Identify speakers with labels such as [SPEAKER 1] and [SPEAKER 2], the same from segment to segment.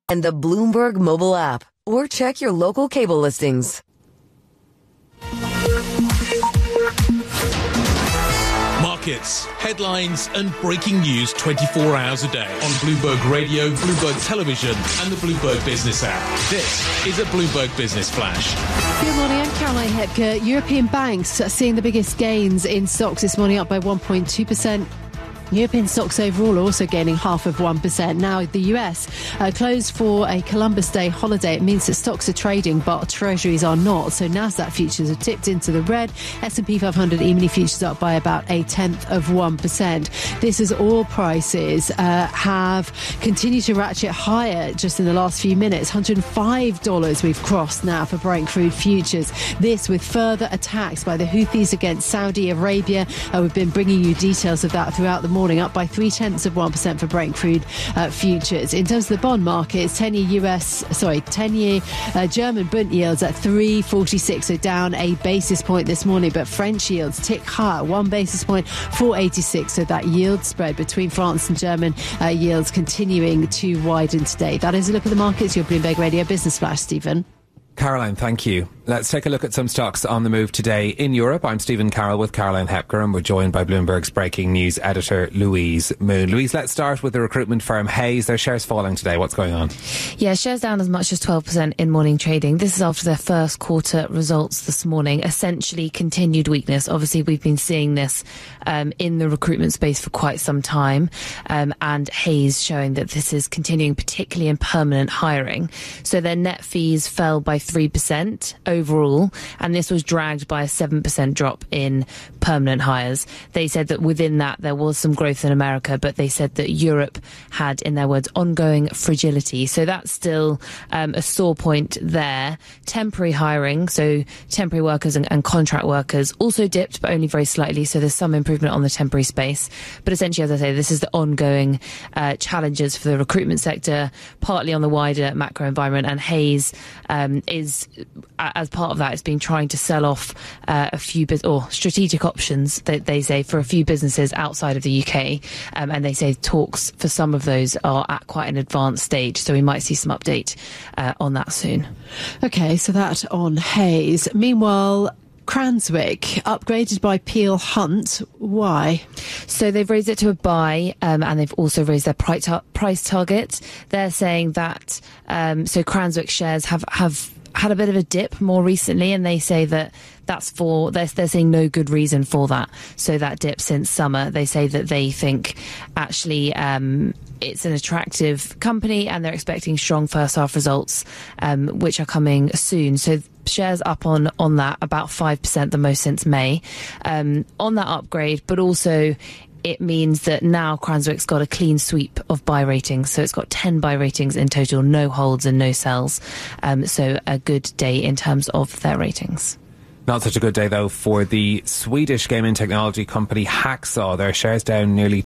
[SPEAKER 1] and the Bloomberg mobile app, or check your local cable listings.
[SPEAKER 2] Markets, headlines and breaking news 24 hours a day on Bloomberg Radio, Bloomberg Television and the Bloomberg Business app. This is a Bloomberg Business Flash.
[SPEAKER 3] Good morning, I'm Caroline Hepker. European banks are seeing the biggest gains in stocks this morning, up by 1.2%. European stocks overall are also gaining 0.5%. Now, the US closed for a Columbus Day holiday. It means that stocks are trading, but treasuries are not. So Nasdaq futures have tipped into the red. S&P 500 E-mini futures up by about 0.1%. This is oil prices have continued to ratchet higher just in the last few minutes. $105 we've crossed now for Brent crude futures. This with further attacks by the Houthis against Saudi Arabia. We've been bringing you details of that throughout the morning, up by 0.3% for Brent crude futures. In terms of the bond market, 10-year German Bund yields at 3.46, so down a basis point this morning, but French yields tick higher, 1 basis point, 4.86, so that yield spread between France and German yields continuing to widen today. That is a look at the markets. Your Bloomberg Radio Business Flash, Stephen.
[SPEAKER 4] Caroline, thank you. Let's take a look at some stocks on the move today in Europe. I'm Stephen Carroll with Caroline Hepker, and we're joined by Bloomberg's breaking news editor, Louise Moon. Louise, let's start with the recruitment firm Hays. Their shares falling today. What's going on?
[SPEAKER 5] Yeah, shares down as much as 12% in morning trading. This is after their first quarter results this morning. Essentially continued weakness. Obviously, we've been seeing this in the recruitment space for quite some time, and Hays showing that this is continuing, particularly in permanent hiring. So their net fees fell by 3% overall, and this was dragged by a 7% drop in permanent hires. They said that within that there was some growth in America, but they said that Europe had, in their words, ongoing fragility. So that's still a sore point there. Temporary hiring, so temporary workers and contract workers, also dipped, but only very slightly. So there's some improvement on the temporary space. But essentially, as I say, this is the ongoing challenges for the recruitment sector, partly on the wider macro environment. And Hays is, as part of that, it's been trying to sell off a few strategic options that they say for a few businesses outside of the UK, and they say talks for some of those are at quite an advanced stage, so we might see some update on that soon.
[SPEAKER 3] Okay, so that on Hays. Meanwhile, Cranswick upgraded by Peel Hunt. Why?
[SPEAKER 5] So they've raised it to a buy, and they've also raised their price target. They're saying that so Cranswick shares have had a bit of a dip more recently, and they say that that's for, they're seeing no good reason for that. So that dip since summer, they say that they think actually it's an attractive company, and they're expecting strong first half results, which are coming soon. So shares up on that about 5%, the most since May, on that upgrade, but also it means that now Cranswick's got a clean sweep of buy ratings. So it's got 10 buy ratings in total, no holds and no sells. So a good day in terms of their ratings.
[SPEAKER 4] Not such a good day, though, for the Swedish gaming technology company Hacksaw. Their shares down nearly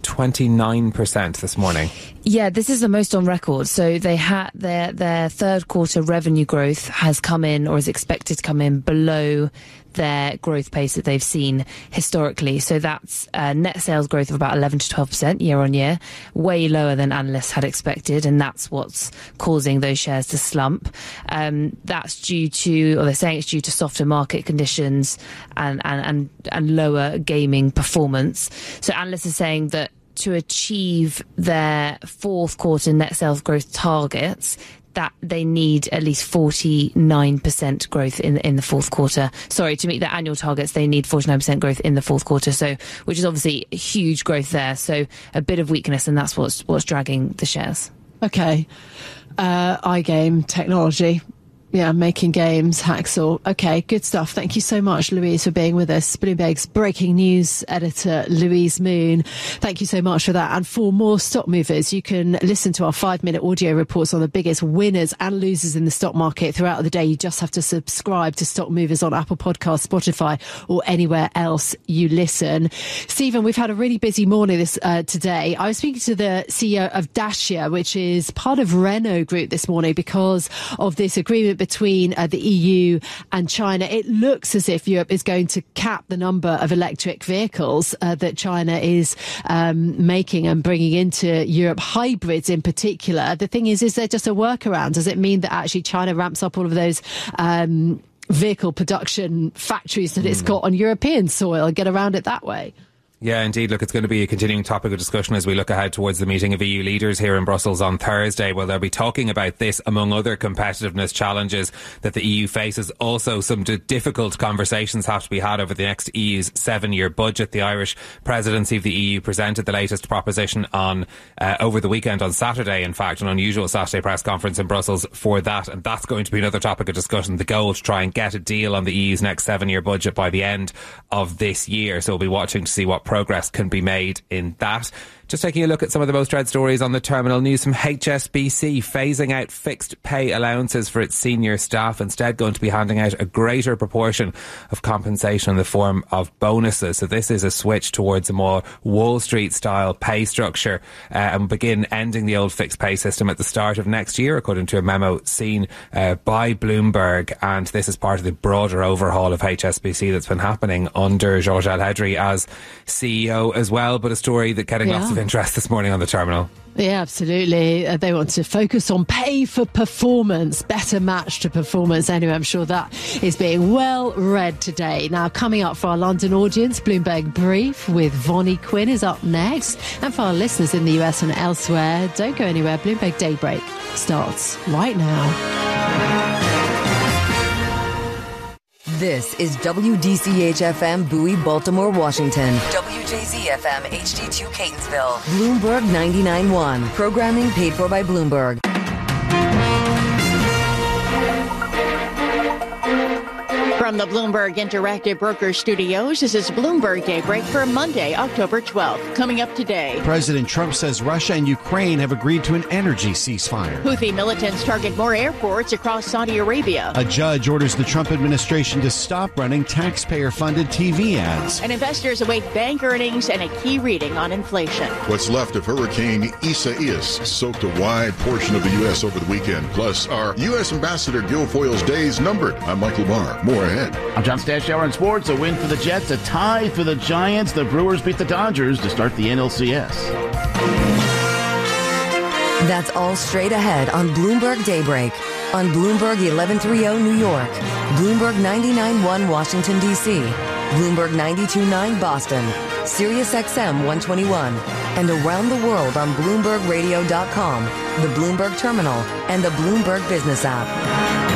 [SPEAKER 4] 29% this morning.
[SPEAKER 5] Yeah, this is the most on record. So they had their third quarter revenue growth has come in, or is expected to come in, below their growth pace that they've seen historically. So that's net sales growth of about 11 to 12% year on year, way lower than analysts had expected, and that's what's causing those shares to slump. That's due to, or they're saying it's due to softer market conditions and lower gaming performance. So analysts are saying that to achieve their fourth quarter net sales growth targets, that they need at least 49% growth in the fourth quarter. Sorry, to meet their annual targets, they need 49% growth in the fourth quarter. So, which is obviously huge growth there. So a bit of weakness, and that's what's dragging the shares.
[SPEAKER 3] Okay. iGame technology. Yeah, making games, Hacksaw. Okay, good stuff. Thank you so much, Louise, for being with us. Bloomberg's breaking news editor, Louise Moon. Thank you so much for that. And for more stock movers, you can listen to our 5-minute audio reports on the biggest winners and losers in the stock market throughout the day. You just have to subscribe to Stock Movers on Apple Podcasts, Spotify, or anywhere else you listen. Stephen, we've had a really busy morning today. I was speaking to the CEO of Dacia, which is part of Renault Group, this morning because of this agreement agreement between the EU and China, it looks as if Europe is going to cap the number of electric vehicles that China is making and bringing into Europe, hybrids in particular. The thing is there just a workaround? Does it mean that actually China ramps up all of those vehicle production factories that it's got on European soil and get around it that way?
[SPEAKER 4] Yeah, indeed. Look, it's going to be a continuing topic of discussion as we look ahead towards the meeting of EU leaders here in Brussels on Thursday. Well, they'll be talking about this among other competitiveness challenges that the EU faces. Also, some difficult conversations have to be had over the next EU's 7-year budget. The Irish presidency of the EU presented the latest proposition on over the weekend, on Saturday, in fact, an unusual Saturday press conference in Brussels for that. And that's going to be another topic of discussion. The goal to try and get a deal on the EU's next 7-year budget by the end of this year. So we'll be watching to see what progress can be made in that. Just taking a look at some of the most read stories on the terminal. News from HSBC phasing out fixed pay allowances for its senior staff, instead going to be handing out a greater proportion of compensation in the form of bonuses. So this is a switch towards a more Wall Street style pay structure and begin ending the old fixed pay system at the start of next year, according to a memo seen by Bloomberg. And this is part of the broader overhaul of HSBC that's been happening under Georges Alhedri as CEO as well. But a story that getting lots of interest this morning on the terminal.
[SPEAKER 3] Yeah, absolutely. They want to focus on pay for performance, better match to performance. Anyway, I'm sure that is being well read today. Now, coming up for our London audience, Bloomberg Brief with Vonnie Quinn is up next. And for our listeners in the US and elsewhere, don't go anywhere. Bloomberg Daybreak starts right now.
[SPEAKER 1] This is WDCH-FM Bowie, Baltimore, Washington. WJZ-FM HD2 Catonsville. Bloomberg 99.1. Programming paid for by Bloomberg.
[SPEAKER 6] From the Bloomberg Interactive Brokers Studios, this is Bloomberg Daybreak for Monday, October 12th. Coming up today,
[SPEAKER 7] President Trump says Russia and Ukraine have agreed to an energy ceasefire.
[SPEAKER 6] Houthi militants target more airports across Saudi Arabia.
[SPEAKER 7] A judge orders the Trump administration to stop running taxpayer-funded TV ads.
[SPEAKER 6] And investors await bank earnings and a key reading on inflation.
[SPEAKER 8] What's left of Hurricane Isaias soaked a wide portion of the U.S. over the weekend. Plus, our U.S. Ambassador Guilfoyle's days numbered. I'm Michael Barr. More ahead.
[SPEAKER 9] I'm John Stashower in sports. A win for the Jets, a tie for the Giants. The Brewers beat the Dodgers to start the NLCS.
[SPEAKER 1] That's all straight ahead on Bloomberg Daybreak. On Bloomberg 1130 New York, Bloomberg 99.1 Washington, D.C., Bloomberg 92.9 Boston, Sirius XM 121, and around the world on BloombergRadio.com, the Bloomberg Terminal, and the Bloomberg Business app.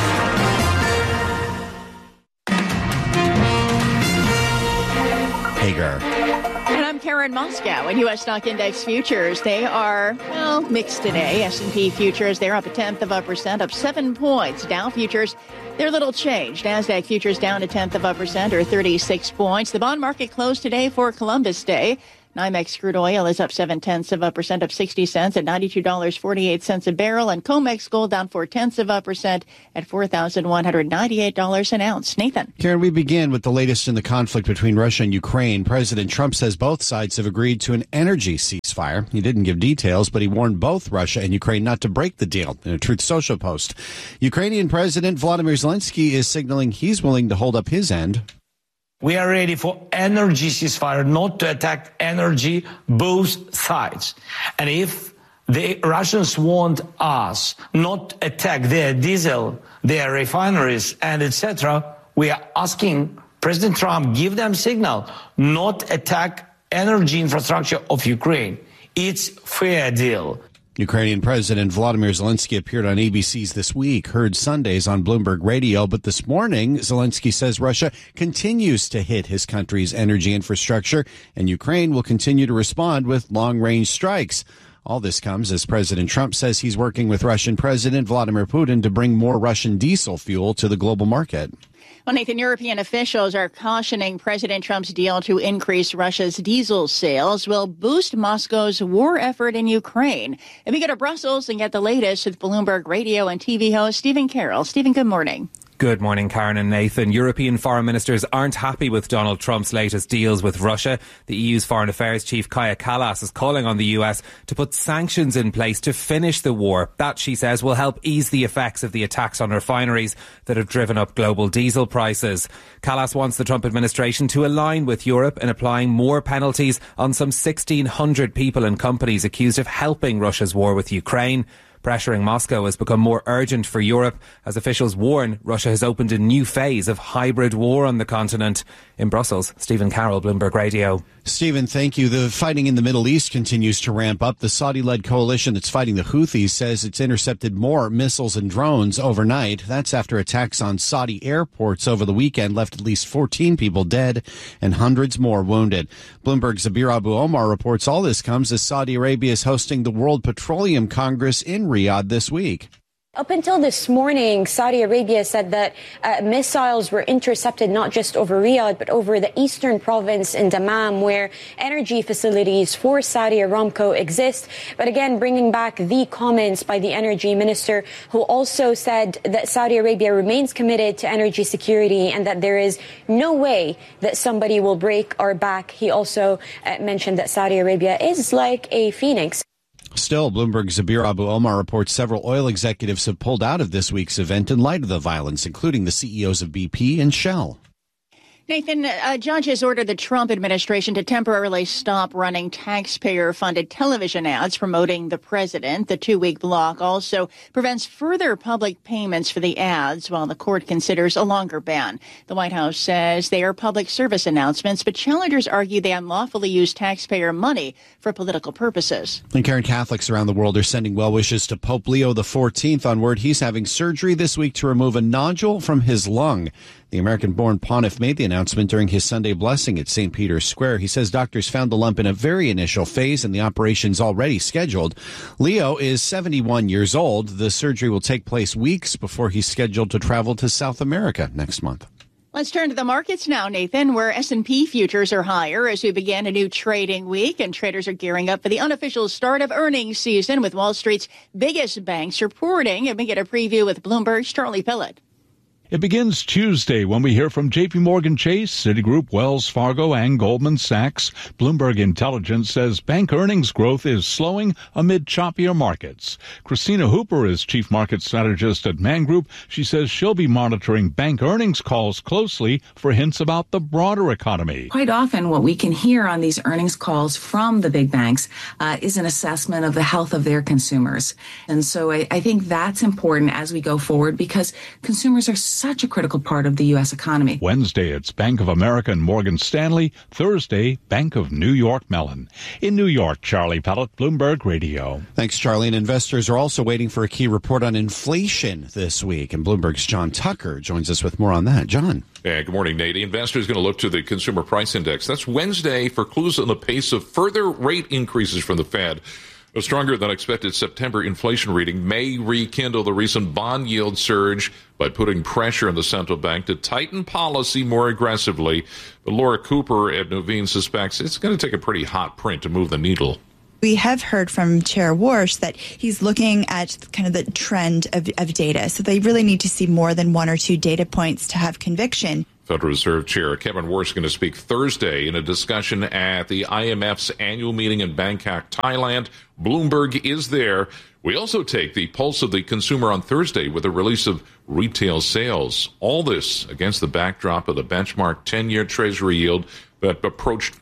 [SPEAKER 7] Hagar.
[SPEAKER 6] And I'm Karen Moscow. And U.S. stock index futures, they are, well, mixed today. S&P futures, they're up 0.1%, up 7 points. Dow futures, they're little changed. NASDAQ futures down 0.1%, or 36 points. The bond market closed today for Columbus Day. NYMEX crude oil is up 0.7%, up 60 cents at $92.48 a barrel. And COMEX gold down 0.4% at $4,198 an ounce. Nathan.
[SPEAKER 7] Karen, we begin with the latest in the conflict between Russia and Ukraine. President Trump says both sides have agreed to an energy ceasefire. He didn't give details, but he warned both Russia and Ukraine not to break the deal in a Truth Social post. Ukrainian President Volodymyr Zelensky is signaling he's willing to hold up his end.
[SPEAKER 10] We are ready for energy ceasefire, not to attack energy, both sides. And if the Russians want us not attack their diesel, their refineries, and etc., we are asking President Trump, give them signal, not attack energy infrastructure of Ukraine. It's fair deal.
[SPEAKER 7] Ukrainian President Volodymyr Zelensky appeared on ABC's This Week, heard Sundays on Bloomberg Radio, but this morning, Zelensky says Russia continues to hit his country's energy infrastructure, and Ukraine will continue to respond with long-range strikes. All this comes as President Trump says he's working with Russian President Vladimir Putin to bring more Russian diesel fuel to the global market.
[SPEAKER 6] Well, Nathan, European officials are cautioning President Trump's deal to increase Russia's diesel sales will boost Moscow's war effort in Ukraine. And we go to Brussels and get the latest with Bloomberg Radio and TV host Stephen Carroll. Stephen, good morning.
[SPEAKER 4] Good morning, Karen and Nathan. European foreign ministers aren't happy with Donald Trump's latest deals with Russia. The EU's Foreign Affairs Chief Kaja Kallas is calling on the US to put sanctions in place to finish the war. That, she says, will help ease the effects of the attacks on refineries that have driven up global diesel prices. Kallas wants the Trump administration to align with Europe in applying more penalties on some 1,600 people and companies accused of helping Russia's war with Ukraine. Pressuring Moscow has become more urgent for Europe as officials warn Russia has opened a new phase of hybrid war on the continent. In Brussels, Stephen Carroll, Bloomberg Radio.
[SPEAKER 7] Stephen, thank you. The fighting in the Middle East continues to ramp up. The Saudi-led coalition that's fighting the Houthis says it's intercepted more missiles and drones overnight. That's after attacks on Saudi airports over the weekend left at least 14 people dead and hundreds more wounded. Bloomberg's Zabir Abu Omar reports all this comes as Saudi Arabia is hosting the World Petroleum Congress in Riyadh this week.
[SPEAKER 11] Up until this morning, Saudi Arabia said that missiles were intercepted not just over Riyadh, but over the eastern province in Dammam, where energy facilities for Saudi Aramco exist. But again, bringing back the comments by the energy minister, who also said that Saudi Arabia remains committed to energy security and that there is no way that somebody will break our back. He also mentioned that Saudi Arabia is like a phoenix.
[SPEAKER 7] Still, Bloomberg's Zabir Abu Omar reports several oil executives have pulled out of this week's event in light of the violence, including the CEOs of BP and Shell.
[SPEAKER 6] Nathan, a judge has ordered the Trump administration to temporarily stop running taxpayer-funded television ads promoting the president. The 2-week block also prevents further public payments for the ads while the court considers a longer ban. The White House says they are public service announcements, but challengers argue they unlawfully use taxpayer money for political purposes.
[SPEAKER 7] And Karen, Catholics around the world are sending well wishes to Pope Leo XIV on word he's having surgery this week to remove a nodule from his lung. The American-born pontiff made the announcement during his Sunday blessing at St. Peter's Square. He says doctors found the lump in a very initial phase and the operation's already scheduled. Leo is 71 years old. The surgery will take place weeks before he's scheduled to travel to South America next month.
[SPEAKER 6] Let's turn to the markets now, Nathan, where S&P futures are higher as we begin a new trading week, and traders are gearing up for the unofficial start of earnings season with Wall Street's biggest banks reporting. And we get a preview with Bloomberg's Charlie Pillett.
[SPEAKER 12] It begins Tuesday when we hear from J.P. Morgan Chase, Citigroup, Wells Fargo, and Goldman Sachs. Bloomberg Intelligence says bank earnings growth is slowing amid choppier markets. Christina Hooper is chief market strategist at Man Group. She says she'll be monitoring bank earnings calls closely for hints about the broader economy.
[SPEAKER 13] Quite often what we can hear on these earnings calls from the big banks is an assessment of the health of their consumers. And so I think that's important as we go forward because consumers are such a critical part of the U.S. economy.
[SPEAKER 12] Wednesday, it's Bank of America and Morgan Stanley. Thursday, Bank of New York Mellon. In New York, Charlie Pellett, Bloomberg Radio.
[SPEAKER 7] Thanks, Charlie. And investors are also waiting for a key report on inflation this week. And Bloomberg's John Tucker joins us with more on that. John.
[SPEAKER 14] Yeah, good morning, Nate. Investors going to look to the Consumer Price Index. That's Wednesday for clues on the pace of further rate increases from the Fed. A stronger than expected September inflation reading may rekindle the recent bond yield surge by putting pressure on the central bank to tighten policy more aggressively. But Laura Cooper at Nuveen suspects it's going to take a pretty hot print to move the needle.
[SPEAKER 15] We have heard from Chair Warsh that he's looking at kind of the trend of data. So they really need to see more than 1 or 2 data points to have conviction.
[SPEAKER 14] Federal Reserve Chair Kevin Warsh is going to speak Thursday in a discussion at the IMF's annual meeting in Bangkok, Thailand. Bloomberg is there. We also take the pulse of the consumer on Thursday with the release of retail sales. All this against the backdrop of the benchmark 10-year Treasury yield that approached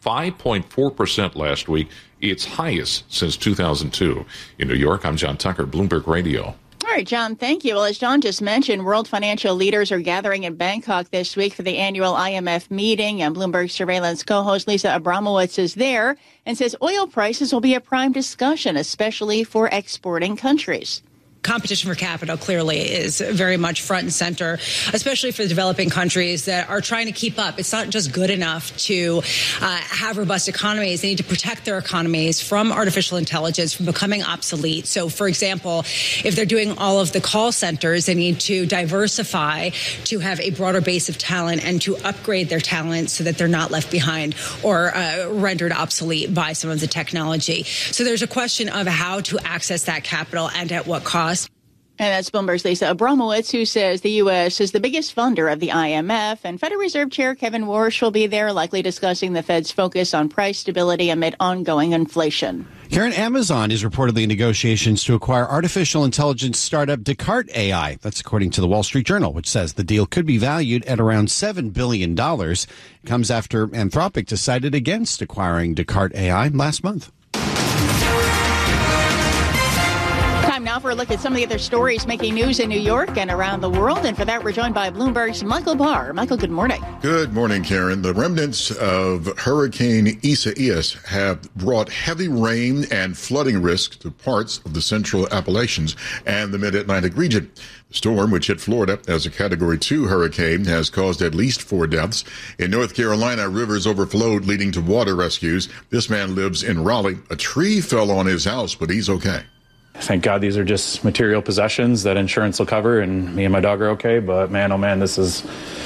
[SPEAKER 14] 5.4% last week, its highest since 2002. In New York, I'm John Tucker, Bloomberg Radio.
[SPEAKER 6] All right, John, thank you. Well, as John just mentioned, world financial leaders are gathering in Bangkok this week for the annual IMF meeting, and Bloomberg surveillance co-host Lisa Abramowitz is there and says oil prices will be a prime discussion, especially for exporting countries.
[SPEAKER 16] Competition for capital clearly is very much front and center, especially for the developing countries that are trying to keep up. It's not just good enough to have robust economies. They need to protect their economies from artificial intelligence, from becoming obsolete. So, for example, if they're doing all of the call centers, they need to diversify to have a broader base of talent and to upgrade their talent so that they're not left behind or rendered obsolete by some of the technology. So there's a question of how to access that capital and at what cost.
[SPEAKER 6] And that's Bloomberg's Lisa Abramowitz, who says the U.S. is the biggest funder of the IMF. And Federal Reserve Chair Kevin Warsh will be there, likely discussing the Fed's focus on price stability amid ongoing inflation.
[SPEAKER 7] Karen, Amazon is reportedly in negotiations to acquire artificial intelligence startup Descartes AI. That's according to the Wall Street Journal, which says the deal could be valued at around $7 billion. It comes after Anthropic decided against acquiring Descartes AI last month.
[SPEAKER 6] Time now for a look at some of the other stories making news in New York and around the world. And for that, we're joined by Bloomberg's Michael Barr. Michael, good morning.
[SPEAKER 8] Good morning, Karen. The remnants of Hurricane Isaias have brought heavy rain and flooding risk to parts of the central Appalachians and the mid-Atlantic region. The storm, which hit Florida as a Category 2 hurricane, has caused at least 4 deaths. In North Carolina, rivers overflowed, leading to water rescues. This man lives in Raleigh. A tree fell on his house, but he's okay.
[SPEAKER 17] Thank God these are just material possessions that insurance will cover, and me and my dog are okay. But man, oh man, it's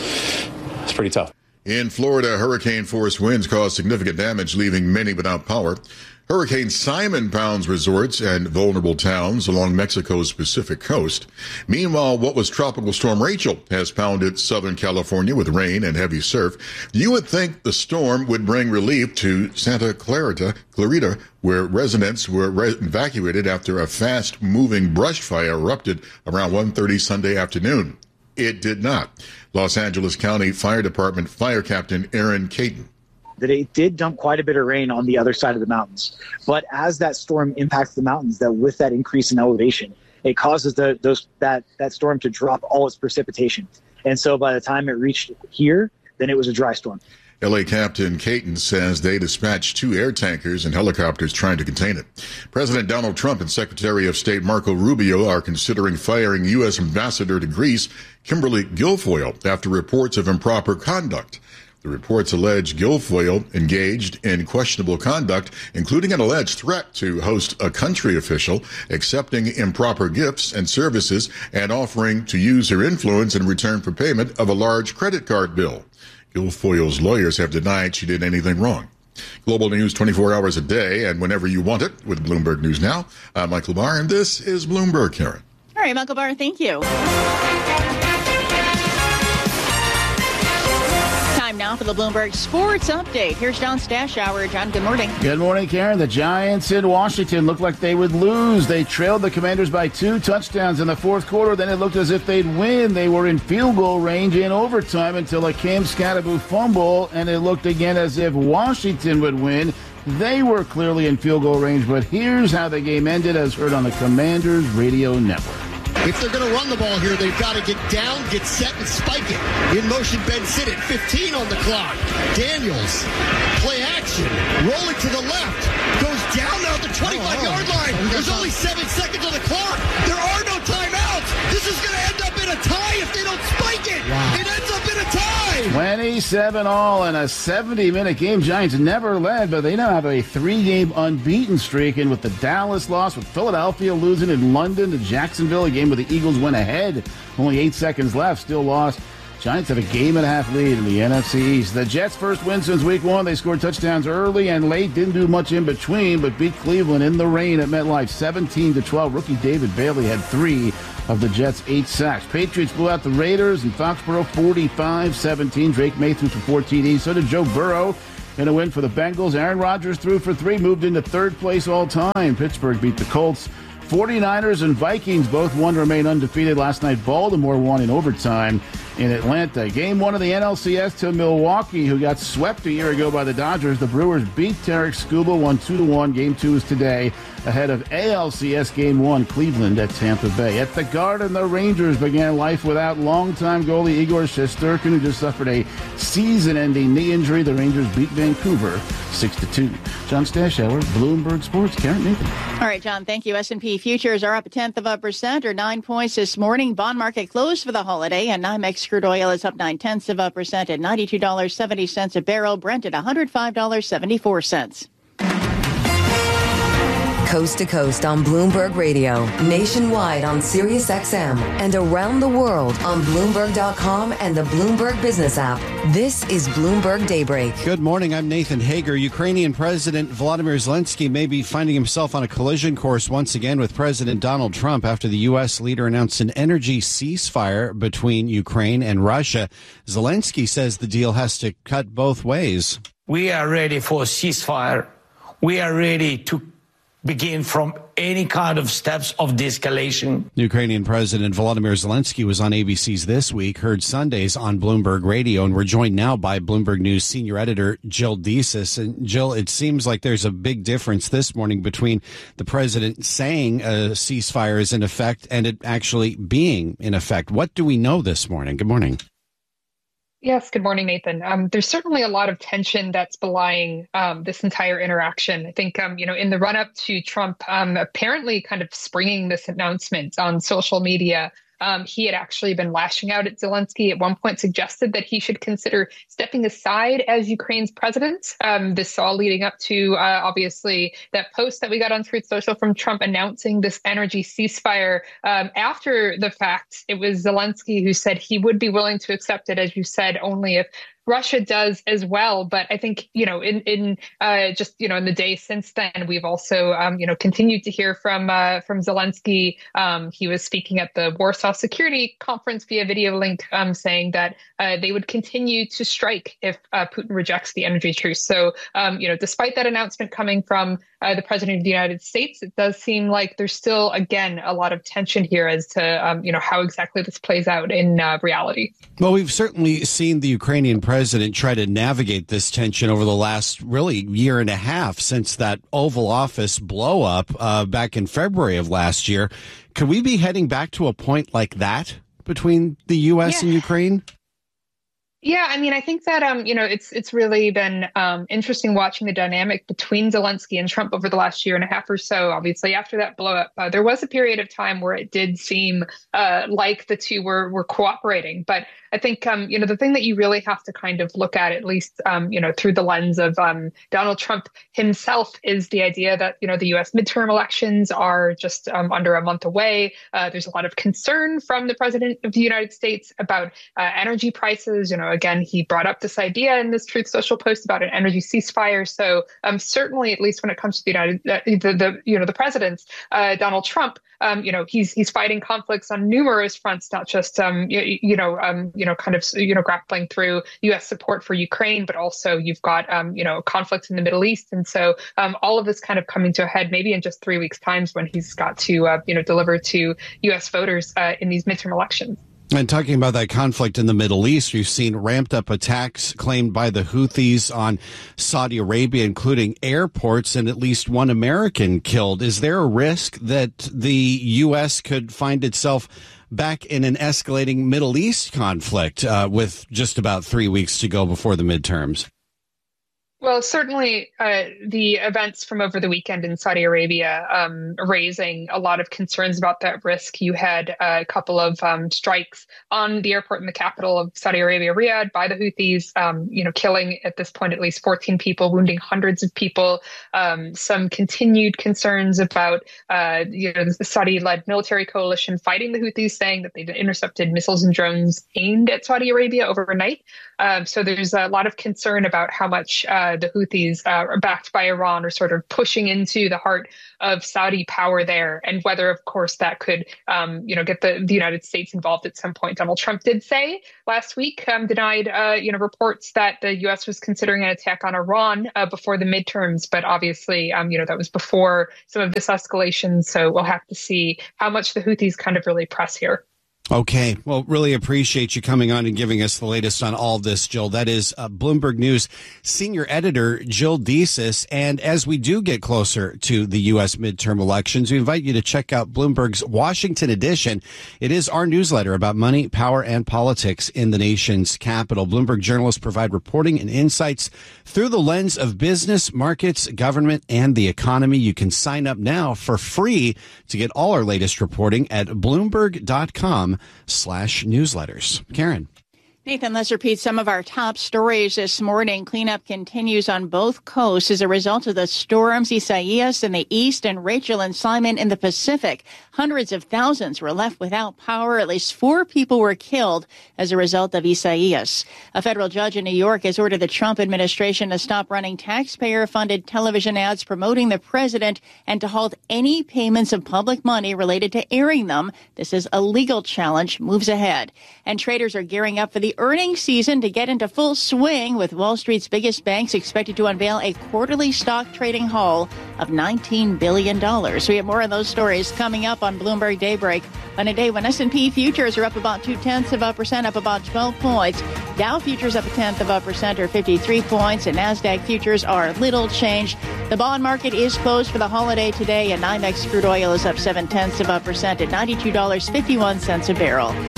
[SPEAKER 17] pretty tough.
[SPEAKER 8] In Florida, hurricane-force winds caused significant damage, leaving many without power. Hurricane Simon pounds resorts and vulnerable towns along Mexico's Pacific coast. Meanwhile, what was Tropical Storm Rachel has pounded Southern California with rain and heavy surf. You would think the storm would bring relief to Santa Clarita, where residents were evacuated after a fast-moving brush fire erupted around 1:30 Sunday afternoon. It did not. Los Angeles County Fire Department Fire Captain Aaron Caton.
[SPEAKER 18] That it did dump quite a bit of rain on the other side of the mountains. But as that storm impacts the mountains, that with that increase in elevation, it causes that storm to drop all its precipitation. And so by the time it reached here, then it was a dry storm.
[SPEAKER 8] L.A. Captain Caton says they dispatched 2 air tankers and helicopters trying to contain it. President Donald Trump and Secretary of State Marco Rubio are considering firing U.S. Ambassador to Greece, Kimberly Guilfoyle, after reports of improper conduct. The reports allege Guilfoyle engaged in questionable conduct, including an alleged threat to host a country official, accepting improper gifts and services, and offering to use her influence in return for payment of a large credit card bill. Guilfoyle's lawyers have denied she did anything wrong. Global news 24 hours a day and whenever you want it with Bloomberg News Now. I'm Michael Barr, and this is Bloomberg, Karen.
[SPEAKER 6] All right, Michael Barr, thank you. Time now for the Bloomberg Sports Update. Here's John Stashower. John, good morning.
[SPEAKER 9] Good morning, Karen. The Giants in Washington looked like they would lose. They trailed the Commanders by 2 touchdowns in the fourth quarter. Then it looked as if they'd win. They were in field goal range in overtime until a Cam Scatterbo fumble, and it looked again as if Washington would win. They were clearly in field goal range, but here's how the game ended as heard on the Commanders radio network.
[SPEAKER 19] If they're going to run the ball here, they've got to get down, get set, and spike it. In motion, Ben Sinnott, 15 on the clock. Daniels, play action, rolling to the left, goes down now at the 25-yard line. There's only 7 seconds on the clock. There are no timeouts. This is going to end up in a tie if they don't spike it. Wow. It ends up in a tie.
[SPEAKER 9] 27 all in a 70-minute game. Giants never led, but they now have a 3-game unbeaten streak. And with the Dallas loss, with Philadelphia losing in London to Jacksonville, a game where the Eagles went ahead, only 8 seconds left, still lost. Giants have a game-and-a-half lead in the NFC East. The Jets' first win since Week 1. They scored touchdowns early and late, didn't do much in between, but beat Cleveland in the rain at MetLife 17-12. Rookie David Bailey had 3 of the Jets' 8 sacks. Patriots blew out the Raiders in Foxborough 45-17. Drake May threw for 4 TDs. So did Joe Burrow in a win for the Bengals. Aaron Rodgers threw for 3, moved into 3rd place all time. Pittsburgh beat the Colts. 49ers and Vikings both won to remain undefeated. Last night, Baltimore won in overtime in Atlanta. Game 1 of the NLCS to Milwaukee, who got swept a year ago by the Dodgers. The Brewers beat Tarek Skubal, won 2-1. Game 2 is today, ahead of ALCS Game 1, Cleveland at Tampa Bay. At the Garden, the Rangers began life without longtime goalie Igor Shesterkin, who just suffered a season-ending knee injury. The Rangers beat Vancouver 6-2. John Stashower, Bloomberg Sports. Karen Nathan.
[SPEAKER 6] All right, John, thank you. S&P futures are up 0.1% or 9 points this morning. Bond market closed for the holiday, and NYMEX crude oil is up 0.9% at $92.70 a barrel. Brent at $105.74.
[SPEAKER 1] coast to coast on Bloomberg Radio, nationwide on Sirius XM, and around the world on Bloomberg.com and the Bloomberg Business app. This is Bloomberg Daybreak.
[SPEAKER 7] Good morning. I'm Nathan Hager. Ukrainian President Volodymyr Zelensky may be finding himself on a collision course once again with President Donald Trump after the U.S. leader announced an energy ceasefire between Ukraine and Russia. Zelensky says the deal has to cut both ways.
[SPEAKER 10] We are ready for a ceasefire. We are ready to begin from any kind of steps of de-escalation.
[SPEAKER 7] Ukrainian President Volodymyr Zelensky was on ABC's This Week, heard Sundays on Bloomberg Radio, and we're joined now by Bloomberg News senior editor Jill Desis. And Jill, it seems like there's a big difference this morning between the president saying a ceasefire is in effect and it actually being in effect. What do we know this morning? Good morning.
[SPEAKER 20] Yes, good morning, Nathan. There's certainly a lot of tension that's belying this entire interaction. I think, in the run-up to Trump apparently kind of springing this announcement on social media, he had actually been lashing out at Zelensky. At one point suggested that he should consider stepping aside as Ukraine's president. This all leading up to, obviously, that post that we got on Truth Social from Trump announcing this energy ceasefire. After the fact, it was Zelensky who said he would be willing to accept it, as you said, only if Russia does as well. But I think, in the day since then, we've also, continued to hear from Zelensky. He was speaking at the Warsaw Security Conference via video link, saying that they would continue to strike if Putin rejects the energy truce. So, despite that announcement coming from the president of the United States, it does seem like there's still, again, a lot of tension here as to, how exactly this plays out in reality.
[SPEAKER 7] Well, we've certainly seen the Ukrainian president try to navigate this tension over the last really year and a half since that Oval Office blow up back in February of last year. Could we be heading back to a point like that between the U.S. and Ukraine?
[SPEAKER 20] Yeah, I mean, I think that, it's really been interesting watching the dynamic between Zelensky and Trump over the last year and a half or so. Obviously, after that blow up, there was a period of time where it did seem like the two were cooperating. But I think, the thing that you really have to kind of look at least, through the lens of Donald Trump himself, is the idea that, the U.S. midterm elections are just under a month away. There's a lot of concern from the president of the United States about energy prices. Again, he brought up this idea in this Truth Social post about an energy ceasefire. So certainly, at least when it comes to the president, Donald Trump, he's fighting conflicts on numerous fronts, not just grappling through U.S. support for Ukraine, but also you've got conflicts in the Middle East, and so all of this kind of coming to a head maybe in just 3 weeks' time when he's got to deliver to U.S. voters in these midterm elections.
[SPEAKER 7] And talking about that conflict in the Middle East, we've seen ramped up attacks claimed by the Houthis on Saudi Arabia, including airports, and at least one American killed. Is there a risk that the U.S. could find itself back in an escalating Middle East conflict with just about 3 weeks to go before the midterms?
[SPEAKER 20] Well, certainly the events from over the weekend in Saudi Arabia raising a lot of concerns about that risk. You had a couple of strikes on the airport in the capital of Saudi Arabia, Riyadh, by the Houthis, killing at this point at least 14 people, wounding hundreds of people. Some continued concerns about the Saudi-led military coalition fighting the Houthis, saying that they'd intercepted missiles and drones aimed at Saudi Arabia overnight. So there's a lot of concern about how much the Houthis are backed by Iran are sort of pushing into the heart of Saudi power there, and whether, of course, that could, get the United States involved at some point. Donald Trump did say last week, denied, reports that the U.S. was considering an attack on Iran before the midterms. But obviously, that was before some of this escalation. So we'll have to see how much the Houthis kind of really press here.
[SPEAKER 7] Okay. Well, really appreciate you coming on and giving us the latest on all this, Jill. That is Bloomberg News senior editor Jill Desis. And as we do get closer to the U.S. midterm elections, we invite you to check out Bloomberg's Washington edition. It is our newsletter about money, power, and politics in the nation's capital. Bloomberg journalists provide reporting and insights through the lens of business, markets, government, and the economy. You can sign up now for free to get all our latest reporting at Bloomberg.com/newsletters. Karen.
[SPEAKER 6] Nathan, let's repeat some of our top stories this morning. Cleanup continues on both coasts as a result of the storms Isaias in the east and Rachel and Simon in the Pacific. Hundreds of thousands were left without power. At least 4 people were killed as a result of Isaias. A federal judge in New York has ordered the Trump administration to stop running taxpayer-funded television ads promoting the president and to halt any payments of public money related to airing them. This is a legal challenge. Moves ahead. And traders are gearing up for the earnings season to get into full swing, with Wall Street's biggest banks expected to unveil a quarterly stock trading haul of $19 billion. We have more on those stories coming up on Bloomberg Daybreak on a day when S&P futures are up about 0.2%, up about 12 points. Dow futures up 0.1% or 53 points, and NASDAQ futures are little change. The bond market is closed for the holiday today, and NYMEX crude oil is up 0.7% at $92.51 a barrel.